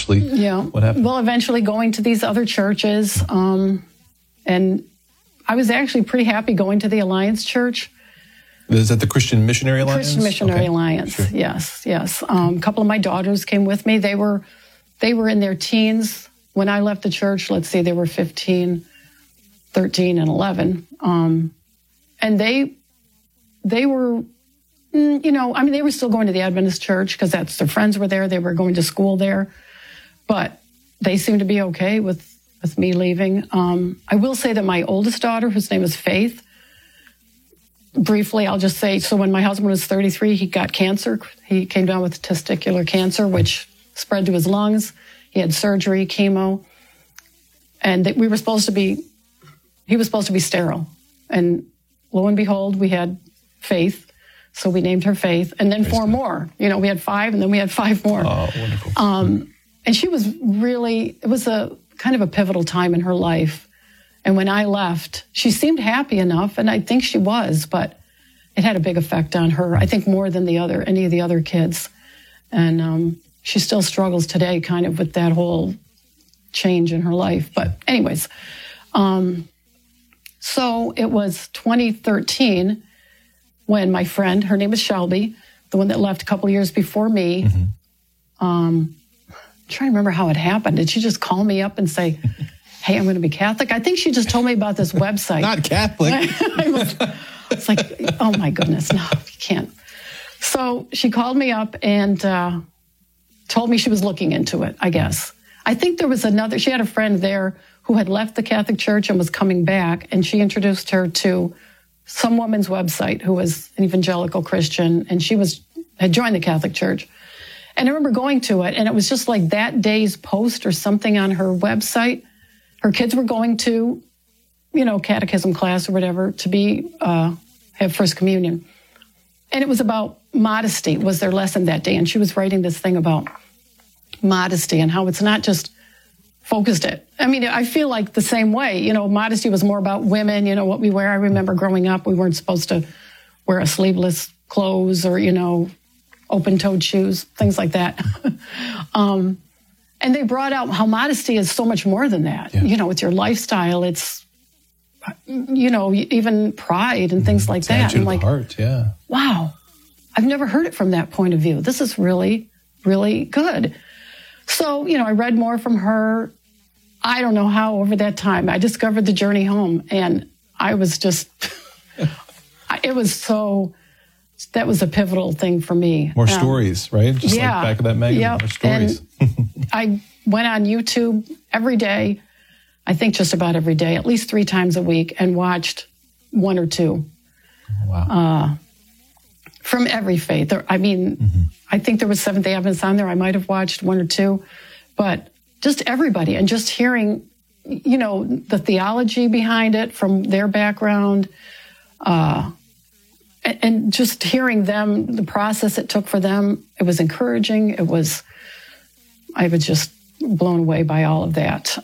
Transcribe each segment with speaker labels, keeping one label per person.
Speaker 1: eventually, what happened?
Speaker 2: Well, eventually going to these other churches, and I was actually pretty happy going to the Alliance Church.
Speaker 1: Is that the Christian Missionary Alliance?
Speaker 2: Christian Missionary Alliance, sure. Yes. A couple of my daughters came with me. They were in their teens when I left the church. Let's see, they were 15, 13, and 11. And they were, they were still going to the Adventist church because their friends were there. They were going to school there. But they seemed to be okay with me leaving. I will say that my oldest daughter, whose name is Faith, briefly, I'll just say, so when my husband was 33, he got cancer. He came down with testicular cancer, which spread to his lungs. He had surgery, chemo, and he was supposed to be sterile. And lo and behold, we had Faith, so we named her Faith, and then 4 more. We had 5, and then we had 5 more.
Speaker 1: Oh, wonderful.
Speaker 2: And she was it was a kind of a pivotal time in her life. And when I left, she seemed happy enough, and I think she was, but it had a big effect on her, I think more than any of the other kids. And she still struggles today kind of with that whole change in her life. But anyways, so it was 2013 when my friend, her name is Shelby, the one that left a couple of years before me, I'm trying to remember how it happened. Did she just call me up and say, hey, I'm going to be Catholic? I think she just told me about this website.
Speaker 1: Not Catholic.
Speaker 2: It's like, oh my goodness, no, you can't. So she called me up and told me she was looking into it, I guess. I think there was she had a friend there who had left the Catholic Church and was coming back, and she introduced her to some woman's website who was an evangelical Christian, and she had joined the Catholic Church. And I remember going to it, and it was just like that day's post or something on her website. Her kids were going to, catechism class or whatever to have First Communion. And it was about modesty was their lesson that day. And she was writing this thing about modesty and how it's not just focused at. I feel like the same way, modesty was more about women, what we wear. I remember growing up, we weren't supposed to wear a sleeveless clothes or, open-toed shoes, things like that. And they brought out how modesty is so much more than that. Yeah. It's your lifestyle. It's, even pride and things like that.
Speaker 1: Attitude of the heart, yeah.
Speaker 2: Wow. I've never heard it from that point of view. This is really, really good. So, I read more from her. I don't know how over that time. I discovered the journey home, and I was just, that was a pivotal thing for me.
Speaker 1: More stories, right? Just like back of that magazine, more stories.
Speaker 2: And I went on YouTube every day, I think just about every day, at least 3 times a week, and watched 1 or 2.
Speaker 1: Wow.
Speaker 2: From every faith. I think there was Seventh-day Adventists on there. I might have watched 1 or 2, but just everybody, and just hearing, the theology behind it from their background, and just hearing them, the process it took for them, it was encouraging. I was just blown away by all of that.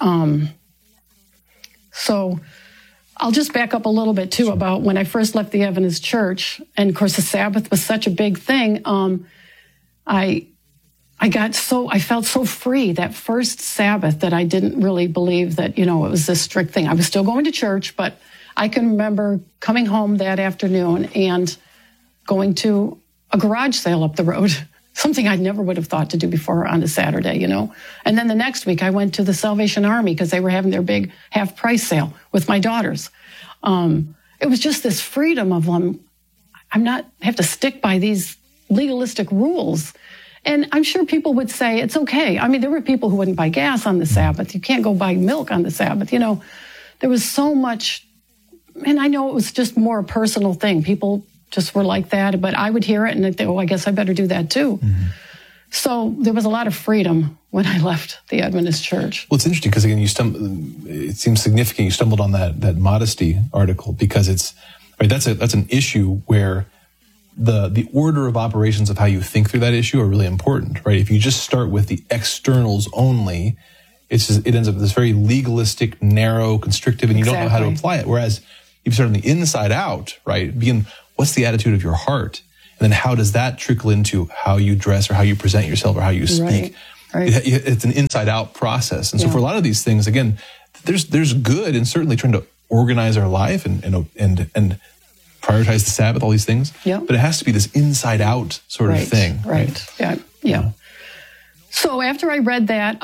Speaker 2: So I'll just back up a little bit too about when I first left the Adventist Church, and of course the Sabbath was such a big thing. I felt so free that first Sabbath that I didn't really believe that, it was this strict thing. I was still going to church, but I can remember coming home that afternoon and going to a garage sale up the road, something I never would have thought to do before on a Saturday, And then the next week I went to the Salvation Army because they were having their big half-price sale with my daughters. It was just this freedom of have to stick by these legalistic rules. And I'm sure people would say it's okay. There were people who wouldn't buy gas on the Sabbath. You can't go buy milk on the Sabbath. There was so much. And I know it was just more a personal thing. People just were like that, but I would hear it and I'd think, I guess I better do that too. Mm-hmm. So there was a lot of freedom when I left the Adventist Church.
Speaker 1: Well, it's interesting because, again, it seems significant you stumbled on that modesty article because that's an issue where the order of operations of how you think through that issue are really important, right? If you just start with the externals only, it ends up this very legalistic, narrow, constrictive, and you don't know how to apply it. Whereas if you start on the inside out, right? What's the attitude of your heart? And then how does that trickle into how you dress or how you present yourself or how you speak?
Speaker 2: Right. Right.
Speaker 1: It's an inside-out process. And so for a lot of these things, again, there's good in certainly trying to organize our life and prioritize the Sabbath, all these things.
Speaker 2: Yeah.
Speaker 1: But it has to be this inside-out sort of thing.
Speaker 2: Right. Yeah. So after I read that,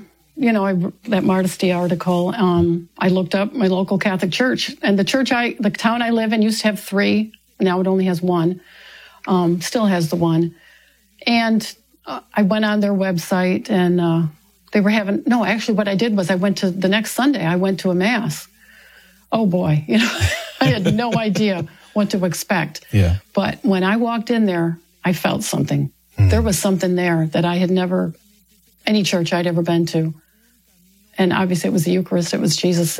Speaker 2: that Modesty article, I looked up my local Catholic church, and the town I live in used to have 3. Now it only has 1. Still has the 1. And I went on their website, and they were having, actually what I did was the next Sunday, I went to a mass. Oh boy, I had no idea what to expect.
Speaker 1: Yeah.
Speaker 2: But when I walked in there, I felt something. There was something there that I had never, any church I'd ever been to. And obviously it was the Eucharist, it was Jesus.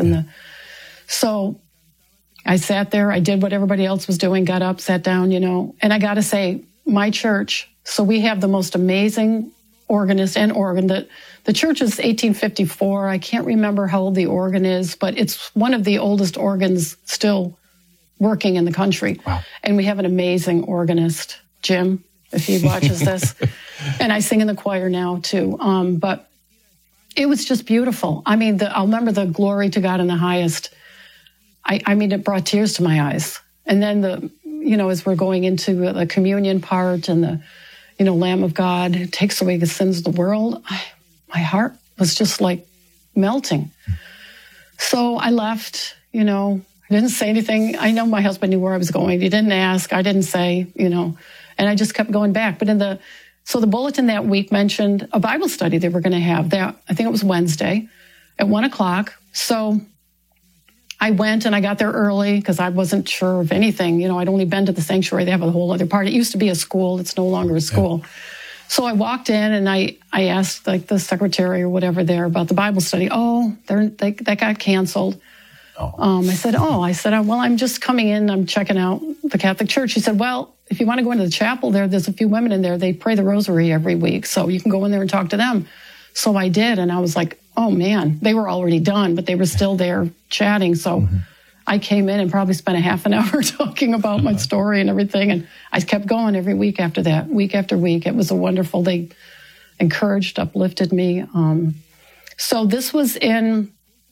Speaker 2: So I sat there, I did what everybody else was doing, got up, sat down, and I got to say, my church, so we have the most amazing organist and organ. The church is 1854. I can't remember how old the organ is, but it's one of the oldest organs still working in the country.
Speaker 1: Wow. And
Speaker 2: we have an amazing organist, Jim, if he watches this. And I sing in the choir now too. But it was just beautiful. I mean, I'll remember the glory to God in the highest. I mean, it brought tears to my eyes. And then as we're going into the communion part and the, Lamb of God takes away the sins of the world, my heart was just like melting. So I left, I didn't say anything. I know my husband knew where I was going. He didn't ask. I didn't say, and I just kept going back. But so the bulletin that week mentioned a Bible study they were going to have that. I think it was Wednesday at 1:00. So I went and I got there early because I wasn't sure of anything. I'd only been to the sanctuary. They have a whole other part. It used to be a school. It's no longer a school. Yeah. So I walked in and I asked like the secretary or whatever there about the Bible study. Oh, that got canceled.
Speaker 1: Oh.
Speaker 2: I said, well, I'm just coming in. I'm checking out the Catholic Church. She said, well, if you want to go into the chapel there's a few women in there. They pray the rosary every week. So you can go in there and talk to them. So I did. And I was like, oh man, they were already done, but they were still there chatting. So I came in and probably spent a half an hour talking about my story and everything. And I kept going every week after that, week after week. It was wonderful. They encouraged, uplifted me. So this was in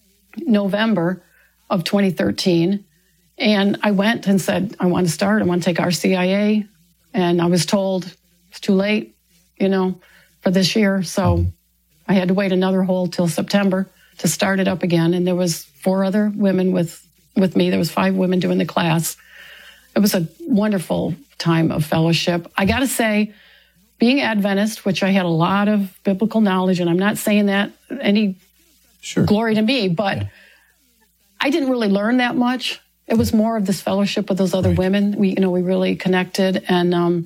Speaker 2: November of 2013. And I went and said, I want to take RCIA. And I was told it's too late, for this year. So I had to wait another whole till September to start it up again. And there was 4 other women with me. There was 5 women doing the class. It was a wonderful time of fellowship. I got to say, being Adventist, which I had a lot of biblical knowledge, and I'm not saying that any glory to me, but I didn't really learn that much. It was more of this fellowship with those other women. We really connected. And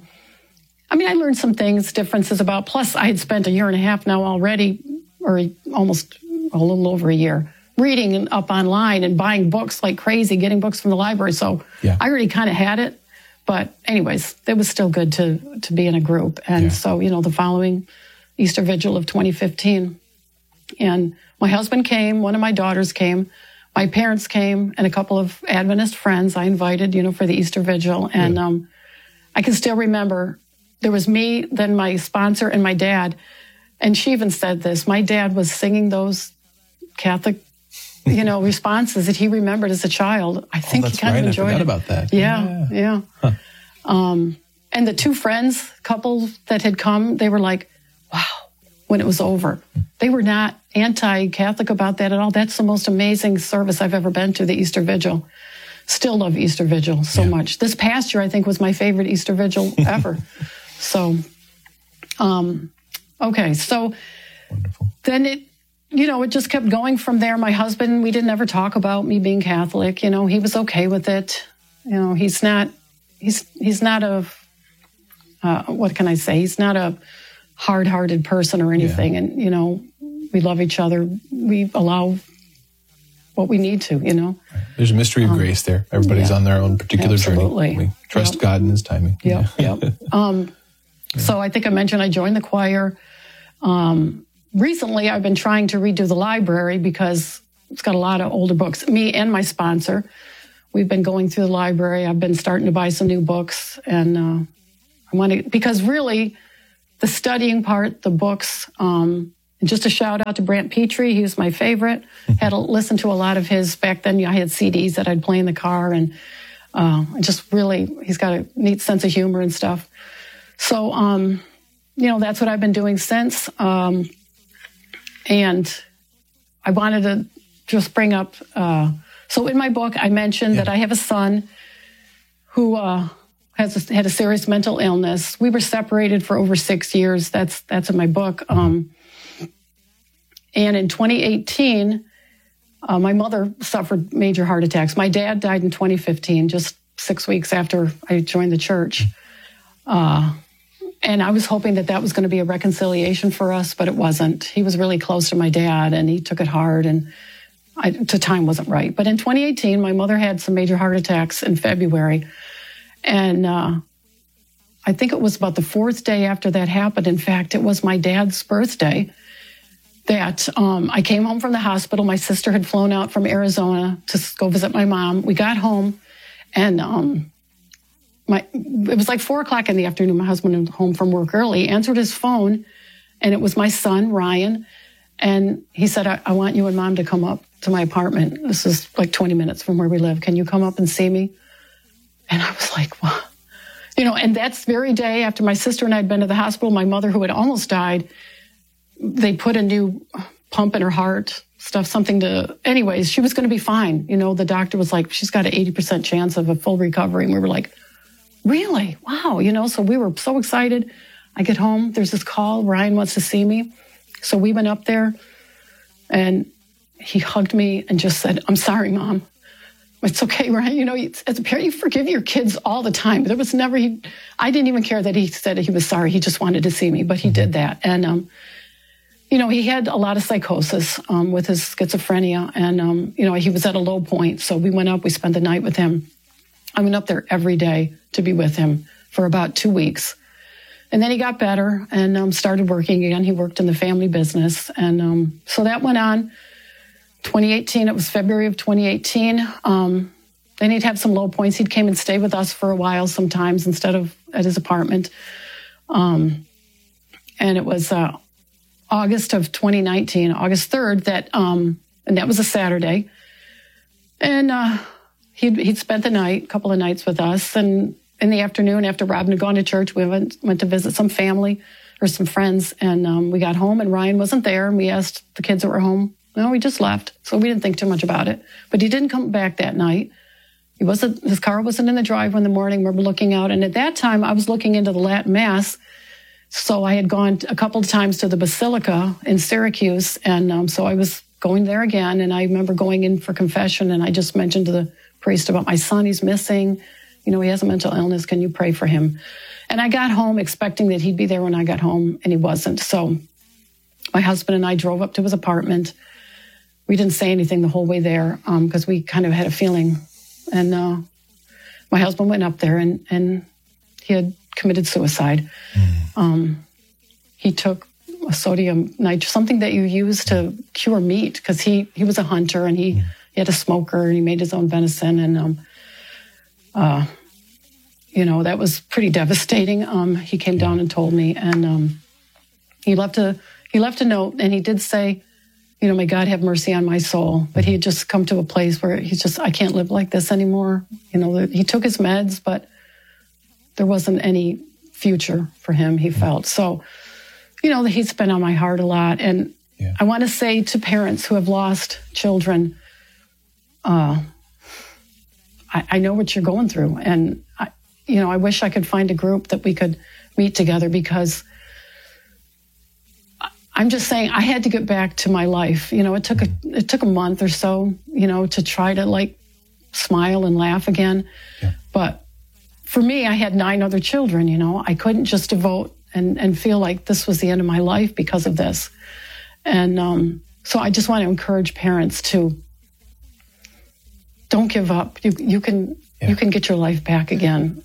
Speaker 2: I learned some things, differences about, plus I had spent a year and a half now already, or almost a little over a year, reading up online and buying books like crazy, getting books from the library. So I already kind of had it. But anyways, it was still good to be in a group. And so, the following Easter Vigil of 2015. And my husband came, one of my daughters came, my parents came, and a couple of Adventist friends I invited, for the Easter Vigil. And I can still remember there was me, then my sponsor, and my dad. And she even said this. My dad was singing those Catholic, responses that he remembered as a child. I think he kind of enjoyed it.
Speaker 1: I forgot about that.
Speaker 2: Yeah. Huh. And the 2 couple that had come, they were like, wow, when it was over. They were not anti-Catholic about that at all. That's the most amazing service I've ever been to, the Easter Vigil. Still love Easter Vigil so much. This past year, I think, was my favorite Easter Vigil ever. So, okay. So
Speaker 1: wonderful.
Speaker 2: Then it just kept going from there. My husband, we didn't ever talk about me being Catholic. He was okay with it. He's not a, what can I say? He's not a hard-hearted person or anything. Yeah. And, we love each other. We allow what we need to,
Speaker 1: There's a mystery of grace there. Everybody's on their own particular journey. We trust God in His timing.
Speaker 2: Yep. So I think I mentioned I joined the choir. Recently, I've been trying to redo the library because it's got a lot of older books. Me and my sponsor, we've been going through the library. I've been starting to buy some new books, and I want to, because really, the studying part, the books, and just a shout out to Brant Petrie. He was my favorite. Had to listen to a lot of his. Back then, I had CDs that I'd play in the car, and just really, he's got a neat sense of humor and stuff. So, that's what I've been doing since. And I wanted to just bring up, so in my book, I mentioned that I have a son who had a serious mental illness. We were separated for over 6 years. That's in my book. And in 2018, my mother suffered major heart attacks. My dad died in 2015, just 6 weeks after I joined the church. And I was hoping that was going to be a reconciliation for us, but it wasn't. He was really close to my dad, and he took it hard, and the time wasn't right. But in 2018, my mother had some major heart attacks in February. And I think it was about the fourth day after that happened. In fact, it was my dad's birthday that I came home from the hospital. My sister had flown out from Arizona to go visit my mom. We got home, and it was like 4:00 in the afternoon. My husband was home from work early, answered his phone, and it was my son, Ryan. And he said, I want you and Mom to come up to my apartment. This is like 20 minutes from where we live. Can you come up and see me? And I was like, wow. And that's very day after my sister and I had been to the hospital, my mother, who had almost died, they put a new pump in her heart, anyways, she was going to be fine. The doctor was like, she's got an 80% chance of a full recovery. And we were like, really? Wow. So we were so excited. I get home, there's this call, Ryan wants to see me. So we went up there, and he hugged me and just said, I'm sorry, Mom. It's okay, Ryan. As a parent, you forgive your kids all the time. There was never, I didn't even care that he said he was sorry. He just wanted to see me, but he did that. And, he had a lot of psychosis with his schizophrenia, and, he was at a low point. So we went up, we spent the night with him. I went up there every day to be with him for about 2 weeks. And then he got better and started working again. He worked in the family business. And so that went on. 2018, it was February of 2018. Then he'd have some low points. He'd came and stay with us for a while sometimes instead of at his apartment. And it was August of 2019, August 3rd, and that was a Saturday. And he'd spent the night, a couple of nights with us. And in the afternoon, after Robin had gone to church, we went to visit some family or some friends. And we got home, and Ryan wasn't there. And we asked the kids that were home. No, he just left. So we didn't think too much about it. But he didn't come back that night. His car wasn't in the driveway in the morning. We were looking out. And at that time, I was looking into the Latin Mass. So I had gone a couple of times to the Basilica in Syracuse. And so I was going there again. And I remember going in for confession. And I just mentioned to the priest about my son. He's missing. He has a mental illness. Can you pray for him? And I got home expecting that he'd be there when I got home. And he wasn't. So my husband and I drove up to his apartment. We didn't say anything the whole way there because we kind of had a feeling. And my husband went up there, and he had committed suicide. He took a sodium nitrate, something that you use to cure meat, because he was a hunter, and he had a smoker, and he made his own venison. And, that was pretty devastating. He came down and told me, and he left a note, and he did say, may God have mercy on my soul. But he had just come to a place where I can't live like this anymore. He took his meds, but there wasn't any future for him, he felt. So, he's been on my heart a lot. And I want to say to parents who have lost children, I know what you're going through. And, I wish I could find a group that we could meet together, because I'm just saying I had to get back to my life. It took a month or so, to try to smile and laugh again. Yeah. But for me, I had 9 other children, I couldn't just devote and feel like this was the end of my life because of this. And so I just want to encourage parents to don't give up. You can get your life back again.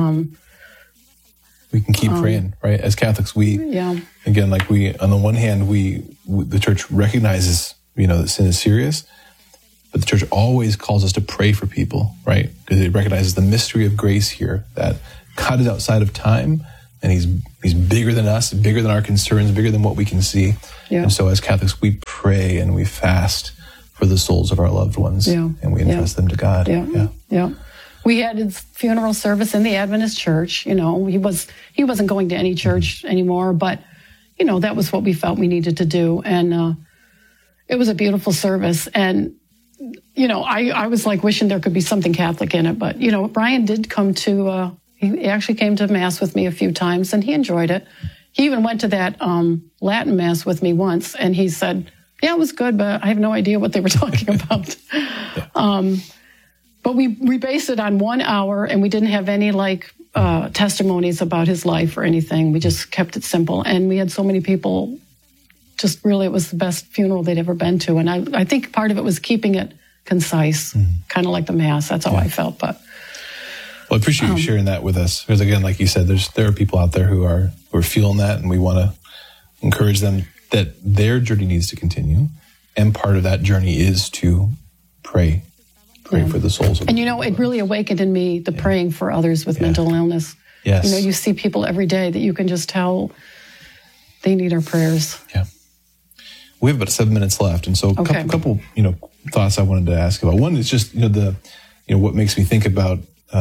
Speaker 1: We can keep praying, right? As Catholics, again, on the one hand, the church recognizes, that sin is serious, but the church always calls us to pray for people, right? Because it recognizes the mystery of grace here, that God is outside of time, and he's He's bigger than us, bigger than our concerns, bigger than what we can see.
Speaker 2: Yeah.
Speaker 1: And so as Catholics, we pray and we fast for the souls of our loved ones, and we entrust them to God.
Speaker 2: Yeah. We had his funeral service in the Adventist church. You know, he wasn't going to any church anymore, but, you know, that was what we felt we needed to do. And it was a beautiful service. And, you know, I was like wishing there could be something Catholic in it. But, you know, Brian did come to, he actually came to Mass with me a few times, and he enjoyed it. He even went to that Latin Mass with me once, and he said, yeah, it was good, but I have no idea what they were talking about. But we based it on 1 hour, and we didn't have any testimonies about his life or anything. We just kept it simple. And we had so many people, just really, it was the best funeral they'd ever been to. And I think part of it was keeping it concise, kind of like the Mass. That's how I felt. But
Speaker 1: well, I appreciate you sharing that with us. Because again, like you said, there are people out there who are feeling that, and we want to encourage them that their journey needs to continue. And part of that journey is to pray for the souls of
Speaker 2: And you know, it really awakened in me the praying for others with mental illness.
Speaker 1: Yes.
Speaker 2: You know, you see people every day that you can just tell they need our prayers.
Speaker 1: Yeah. We have about 7 minutes left, and so a couple thoughts I wanted to ask about. One is just what makes me think about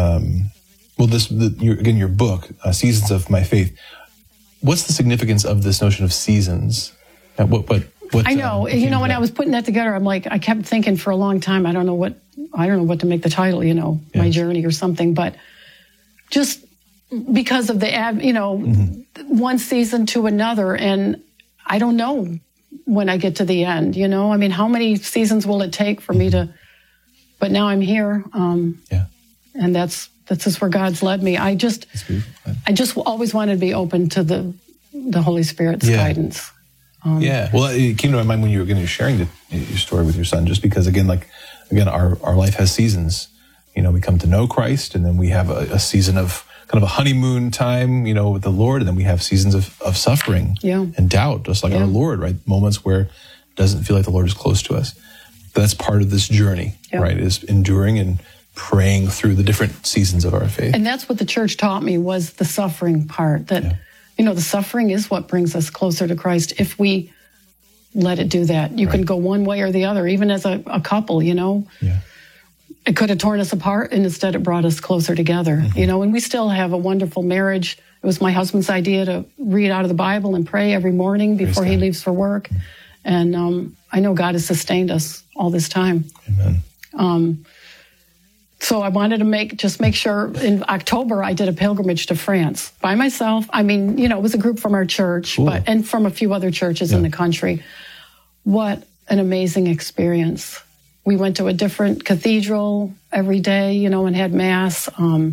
Speaker 1: your book, Seasons of My Faith. What's the significance of this notion of seasons? What
Speaker 2: I know. When I was putting that together, I'm like, I kept thinking for a long time, I don't know what to make the title, my journey or something, but just because of the, one season to another. And I don't know when I get to the end, I mean, how many seasons will it take for me but now I'm here. And that's just where God's led me. I just always wanted to be open to the Holy Spirit's guidance.
Speaker 1: Well, it came to my mind when you were sharing your story with your son, just because, again, our life has seasons. We come to know Christ, and then we have a season of kind of a honeymoon time, with the Lord, and then we have seasons of suffering and doubt, just like our Lord, right? Moments where it doesn't feel like the Lord is close to us. But that's part of this journey, right? Is enduring and praying through the different seasons of our faith.
Speaker 2: And that's what the church taught me, was the suffering part, that the suffering is what brings us closer to Christ if we let it do that. You can go one way or the other, even as a couple, It could have torn us apart, and instead it brought us closer together, and we still have a wonderful marriage. It was my husband's idea to read out of the Bible and pray every morning before he leaves for work. And I know God has sustained us all this time.
Speaker 1: Amen.
Speaker 2: So I wanted to make sure in October I did a pilgrimage to France by myself. I mean, it was a group from our church, and from a few other churches in the country. What an amazing experience. We went to a different cathedral every day, and had Mass.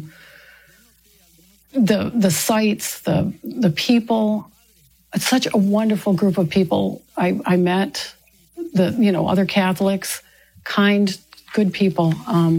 Speaker 2: The sights, the people. It's such a wonderful group of people I met. Other Catholics, kind, good people.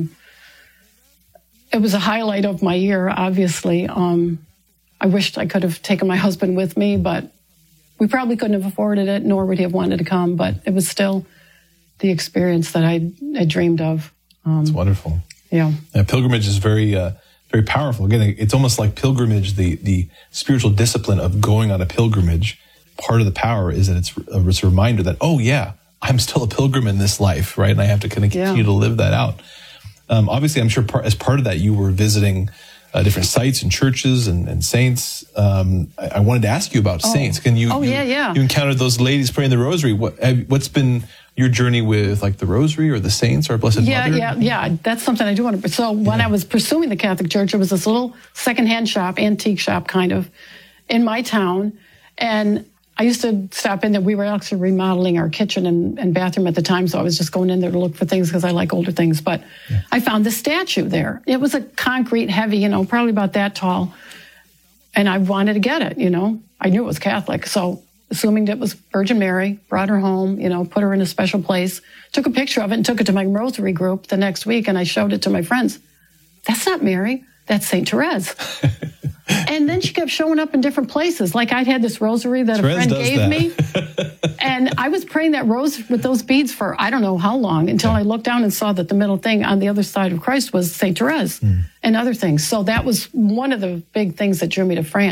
Speaker 2: It was a highlight of my year, obviously. I wished I could have taken my husband with me, but we probably couldn't have afforded it, nor would he have wanted to come. But it was still the experience that I dreamed of.
Speaker 1: It's wonderful.
Speaker 2: Yeah.
Speaker 1: Pilgrimage is very, very powerful. Again, it's almost like pilgrimage, the spiritual discipline of going on a pilgrimage. Part of the power is that it's a reminder that, I'm still a pilgrim in this life, right? And I have to kind of continue to live that out. Obviously, I'm sure as part of that, you were visiting different sites and churches and saints. I wanted to ask you about saints. Can you? You encountered those ladies praying the rosary. What's been your journey with the rosary or the saints or Blessed Mother?
Speaker 2: Yeah. That's something I do want to. So when I was pursuing the Catholic Church, there was this little secondhand shop, antique shop kind of, in my town, and I used to stop in there. We were actually remodeling our kitchen and bathroom at the time, so I was just going in there to look for things because I like older things. But I found this statue there. It was a concrete, heavy, probably about that tall. And I wanted to get it, I knew it was Catholic. So assuming that it was Virgin Mary, brought her home, put her in a special place, took a picture of it and took it to my rosary group the next week, and I showed it to my friends. That's not Mary, that's St. Therese. And then she kept showing up in different places. Like I'd had this rosary that a friend gave me. And I was praying that rose with those beads for I don't know how long until I looked down and saw that the middle thing on the other side of Christ was St. Therese and other things. So that was one of the big things that drew me to France.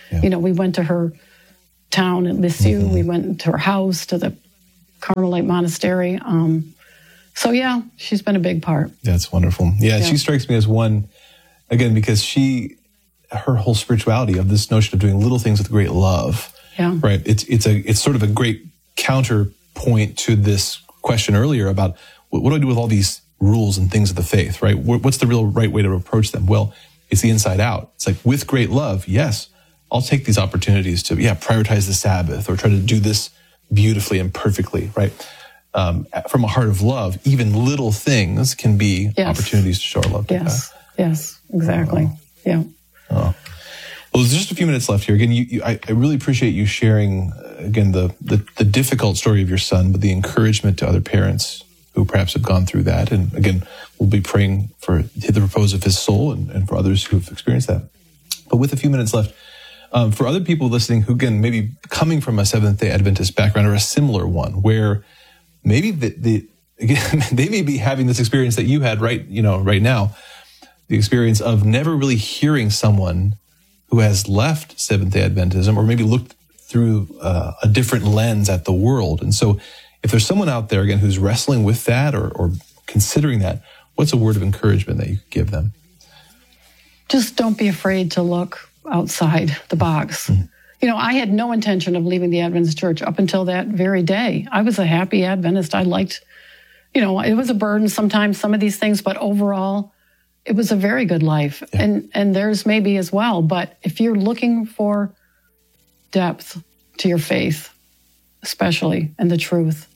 Speaker 2: Yeah. We went to her town at Lisieux. We went to her house, to the Carmelite Monastery. So yeah, she's been a big part.
Speaker 1: That's wonderful. Yeah, she strikes me as one, again, because her whole spirituality of this notion of doing little things with great love.
Speaker 2: Yeah.
Speaker 1: Right. It's sort of a great counterpoint to this question earlier about what do I do with all these rules and things of the faith, right? What's the real right way to approach them? Well, it's the inside out. It's like, with great love, yes, I'll take these opportunities to, prioritize the Sabbath or try to do this beautifully and perfectly, right? From a heart of love, even little things can be opportunities to show our love to God.
Speaker 2: Yes, exactly. Yeah.
Speaker 1: Well, there's just a few minutes left here. Again, I really appreciate you sharing, again, the difficult story of your son, but the encouragement to other parents who perhaps have gone through that. And again, we'll be praying for the repose of his soul and for others who've experienced that. But with a few minutes left, for other people listening who, again, maybe coming from a Seventh-day Adventist background or a similar one, where maybe again, they may be having this experience that you had right now, the experience of never really hearing someone who has left Seventh-day Adventism or maybe looked through a different lens at the world. And so if there's someone out there, again, who's wrestling with that or considering that, what's a word of encouragement that you could give them?
Speaker 2: Just don't be afraid to look outside the box. Mm-hmm. I had no intention of leaving the Adventist church up until that very day. I was a happy Adventist. I liked, it was a burden sometimes, some of these things, but overall, it was a very good life. Yeah. And theirs maybe as well. But if you're looking for depth to your faith, especially, and the truth,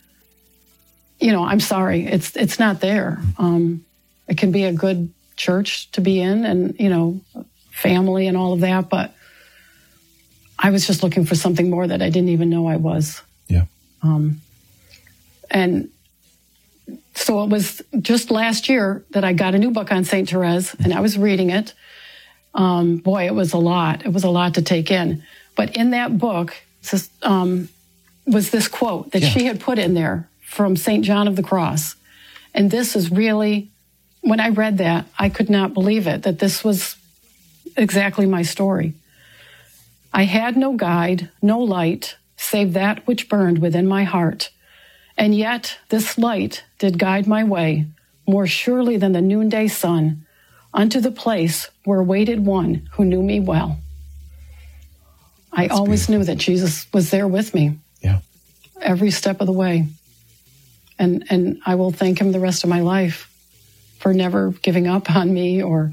Speaker 2: I'm sorry, it's not there. It can be a good church to be in and, family and all of that, but I was just looking for something more that I didn't even know I was.
Speaker 1: Yeah.
Speaker 2: And so it was just last year that I got a new book on St. Therese, and I was reading it. Boy, it was a lot. It was a lot to take in. But in that book was this quote that she had put in there from St. John of the Cross. And this is really, when I read that, I could not believe it, that this was exactly my story. I had no guide, no light, save that which burned within my heart. And yet this light did guide my way, more surely than the noonday sun, unto the place where waited one who knew me well. I always knew that Jesus was there with me.
Speaker 1: Yeah.
Speaker 2: Every step of the way. And I will thank him the rest of my life for never giving up on me or,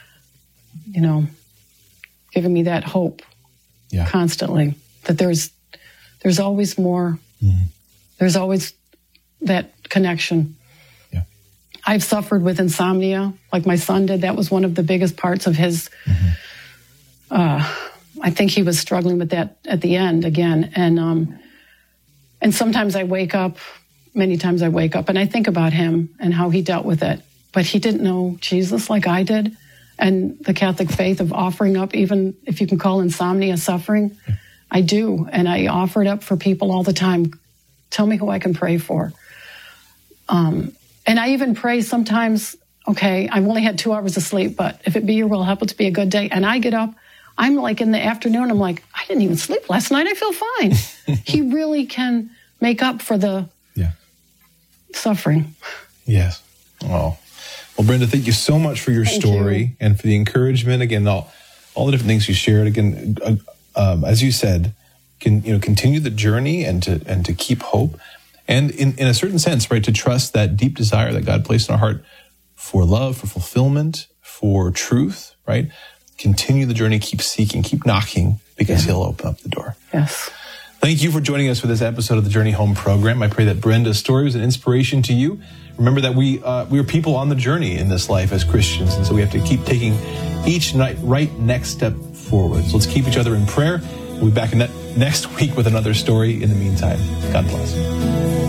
Speaker 2: giving me that hope constantly, that there's always more. Mm-hmm. There's always that connection.
Speaker 1: Yeah.
Speaker 2: I've suffered with insomnia, like my son did. That was one of the biggest parts of his, I think he was struggling with that at the end again. And sometimes many times I wake up and I think about him and how he dealt with it. But he didn't know Jesus like I did. And the Catholic faith of offering up, even if you can call insomnia suffering, I do. And I offer it up for people all the time. Tell me who I can pray for. And I even pray sometimes, okay, I've only had 2 hours of sleep, but if it be your will, help it to be a good day. And I get up, I'm like in the afternoon, I'm like, I didn't even sleep last night. I feel fine. He really can make up for the suffering.
Speaker 1: Yes. Oh. Well, Brenda, thank you so much for your story and for the encouragement. Again, all the different things you shared. Again, as you said, continue the journey and to keep hope, and in a certain sense, right, to trust that deep desire that God placed in our heart for love, for fulfillment, for truth. Right, continue the journey, keep seeking, keep knocking, because He'll open up the door.
Speaker 2: Yes.
Speaker 1: Thank you for joining us for this episode of the Journey Home program. I pray that Brenda's story was an inspiration to you. Remember that we are people on the journey in this life as Christians, and so we have to keep taking each right next step forward. So let's keep each other in prayer. We'll be back next week with another story. In the meantime, God bless.